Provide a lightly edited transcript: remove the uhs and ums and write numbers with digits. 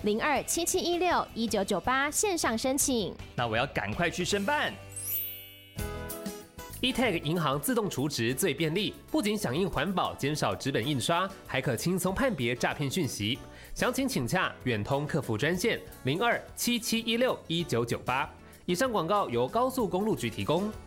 0277161998线上申请。 那我要赶快去申办。eTag 银行自动储值最便利，不仅响应环保，减少纸本印刷，还可轻松判别诈骗讯息。详情请洽远通客服专线0277161998。以上广告由高速公路局提供。